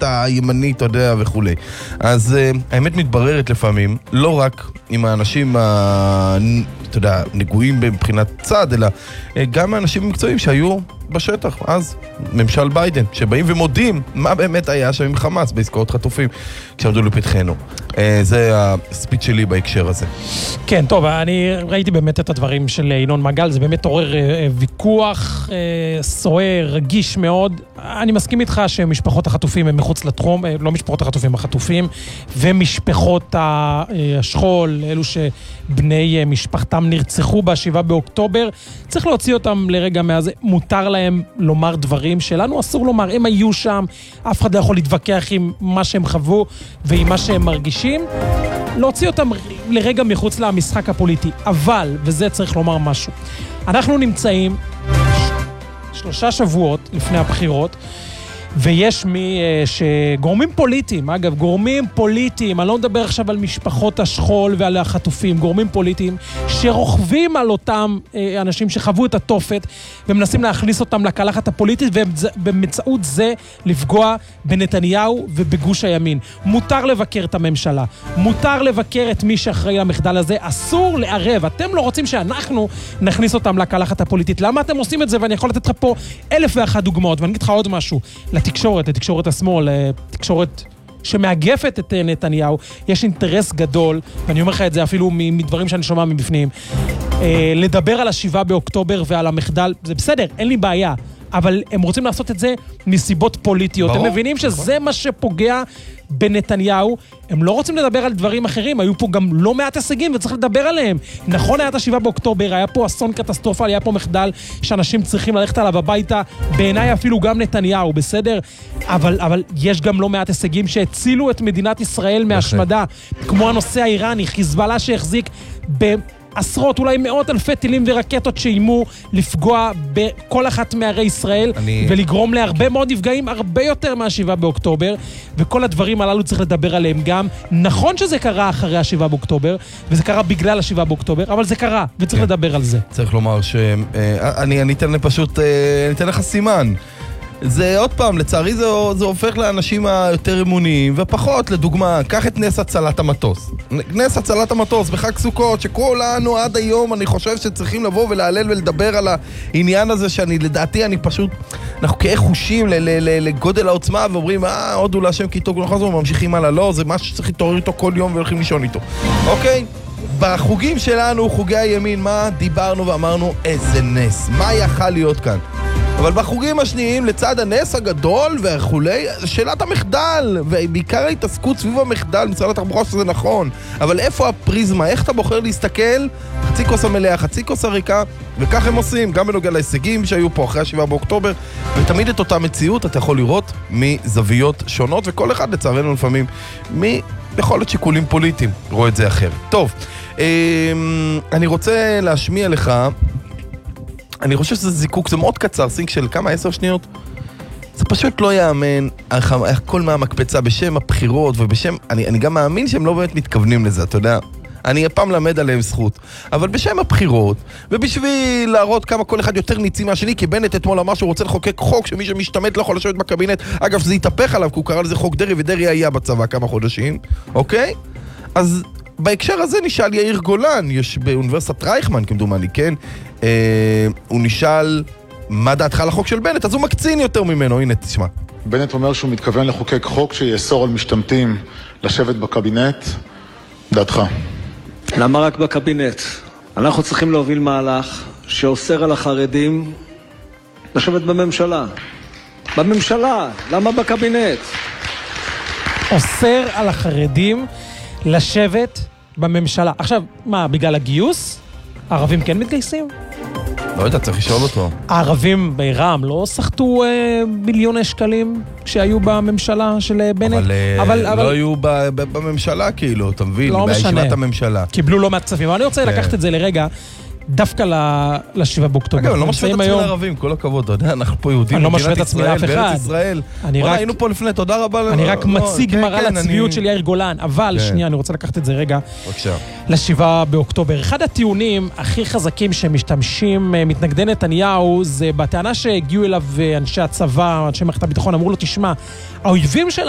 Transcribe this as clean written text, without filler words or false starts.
האמת הימנית, אתה יודע, וכו'. אז האמת מתבררת לפעמים, לא רק עם האנשים, אתה יודע, נגועים מבחינת צד, אלא גם האנשים המקצועיים שהיו בשטח, אז ממשל ביידן, שבאים ומודים מה באמת היה שם עם חמאס בעסקאות חטופים כשעמדו לפתחנו. זה הספיץ שלי בהקשר הזה. כן, טוב, אני ראיתי באמת את הדברים של ינון מגל, זה באמת עורר ויכוח סוער, רגיש מאוד. אני מסכים איתך שמשפחות החטופים הם מחוץ לתחום, לא משפחות החטופים, החטופים, ומשפחות השכול, אלו שבני משפחתם נרצחו ב7 באוקטובר, צריך להוציא אותם לרגע מהזה, מותר להם לומר דברים שלנו, אסור לומר, הם היו שם, אף אחד לא יכול להתווכח עם מה שהם חוו ועם מה שהם מרגישים, להוציא אותם לרגע מחוץ למשחק הפוליטי, אבל, וזה צריך לומר משהו, אנחנו נמצאים 3 שבועות לפני הבחירות, ויש שגורמים פוליטיים, אגב, גורמים פוליטיים, אני לא מדבר עכשיו על משפחות השכול ועל החטופים, גורמים פוליטיים שרוכבים על אותם אנשים שחוו את התופת ומנסים להכניס אותם לקלחת הפוליטית ובמצאות זה לפגוע בנתניהו ובגוש הימין. מותר לבקר את הממשלה, מותר לבקר את מי שאחראי למחדל הזה, אסור לערב. אתם לא רוצים שאנחנו נכניס אותם לקלחת הפוליטית. למה אתם עושים את זה? ואני יכול לתת לך פה 1001 דוגמאות, ואני אגיד לך עוד משהו. לתקשורת השמאל, לתקשורת שמאגפת את נתניהו, יש אינטרס גדול, ואני אומר לך את זה אפילו מדברים שאני שומע מבפנים, לדבר על 7 באוקטובר ועל המחדל, זה בסדר, אין לי בעיה, אבל הם רוצים לעשות את זה מסיבות פוליטיות. הם מבינים שזה מה שפוגע בנתניהו, הם לא רוצים לדבר על דברים אחרים, היו פה גם לא מעט הישגים וצריך לדבר עליהם. נכון, היה את 7 באוקטובר, היה פה אסון קטסטרופה, היה פה מחדל שאנשים צריכים ללכת עליו הביתה, בעיניי אפילו גם נתניהו, בסדר? אבל יש גם לא מעט הישגים שהצילו את מדינת ישראל מהשמדה, כמו הנושא האיראני, חיזבאללה שהחזיק עשרות, אולי מאות אלפי טילים ורקטות שאימו לפגוע בכל אחת מערי ישראל ולגרום להרבה מאוד נפגעים, הרבה יותר מה7 באוקטובר, וכל הדברים הללו צריך לדבר עליהם גם. נכון שזה קרה אחרי 7 באוקטובר, וזה קרה בגלל 7 באוקטובר, אבל זה קרה, וצריך לדבר על זה. צריך לומר אני אתן לך סימן. זה עוד פעם, לצערי זה הופך לאנשים היותר אמוניים, ופחות, לדוגמה, קח את נס הצלת המטוס. נס הצלת המטוס בחג סוכות, שכולנו עד היום, אני חושב שצריכים לבוא ולהלל ולדבר על העניין הזה, לדעתי, אנחנו כחושים לגודל העוצמה, ואומרים, עוד הוא להשם כי טוב, אנחנו ממשיכים הלאה, לא, זה משהו שצריך להתעורר איתו כל יום והולכים לישון איתו. אוקיי? בחוגים שלנו, חוגי הימין, מה דיברנו ואמרנו, איזה נס, מה יכל להיות כאן? אבל בחוגים השניים, לצד הנס הגדול והכולי, שאלת המחדל, ובעיקר ההתעסקות סביב המחדל, משרד התחבורה שזה נכון, אבל איפה הפריזמה? איך אתה בוחר להסתכל? חצי כוס המלאה, חצי כוס הריקה, וכך הם עושים, גם בנוגע להישגים שהיו פה אחרי 7 באוקטובר, ותמיד את אותה מציאות אתה יכול לראות מזוויות שונות, וכל אחד לצערנו לפעמים, יכולת שיקולים פוליטיים, רואה את זה אחר. טוב, אני רוצה להשמיע לך, אני חושב שזה זיקוק, זה מאוד קצר, סינק של כמה, 10 שניות? זה פשוט לא יאמן, הכל מהמקפצה בשם הבחירות ובשם, אני גם מאמין שהם לא באמת מתכוונים לזה, אתה יודע? אני הפעם למד עליהם זכות, אבל בשם הבחירות, ובשביל להראות כמה כל אחד יותר ניצי מהשני, כי בנט אתמול אמר שהוא רוצה לחוקק חוק שמי שמשתמט לא יכול לשבת בקבינט, אגב זה יתהפך עליו, כי הוא קרא לזה חוק דרי, ודרי היה בצבא כמה חודשים, אוקיי? אז בהקשר הזה נשאל יאיר גולן, יש באוניברסיטת רייכמן, כמדומני, כן? הוא נשאל מה דעתך על החוק של בנט, אז הוא מקצין יותר ממנו, הנה תשמע. בנט אומר שהוא מתכוון לחוקק חוק שיאסור על משתמטים לשבת בקבינט, דעתך? למה רק בקבינט? אנחנו צריכים להוביל מהלך שאוסר על החרדים לשבת בממשלה. בממשלה, למה בקבינט? אוסר על החרדים לשבת בממשלה. עכשיו, מה, בגלל הגיוס? הערבים כן מתגייסים? לא יודע, צריך לשאול אותו. הערבים ברע"מ לא שחטו מיליוני שקלים שהיו בממשלה של בנט? אבל לא היו בממשלה כאילו, אתה מבין? לא משנה. בישיבת הממשלה. קיבלו לא מעט כספים. אבל אני רוצה לקחת את זה לרגע, דווקא ל7 באוקטובר. אגב, אני לא משווה את עצמי לערבים, כל הכבוד, אתה יודע, אנחנו פה יהודים, אני לא משווה את עצמי לאף אחד. בארץ ישראל. היינו פה לפני, תודה רבה. אני רק מציג מראה לצביעות של יאיר גולן, אבל שנייה, אני רוצה לקחת את זה רגע. בבקשה. ל7 באוקטובר. אחד הטיעונים הכי חזקים שמשתמשים מתנגדי נתניהו, זה בטענה שהגיעו אליו אנשי הצבא, אנשי מערכת הביטחון, אמרו לו, תשמע, האויבים שלנו,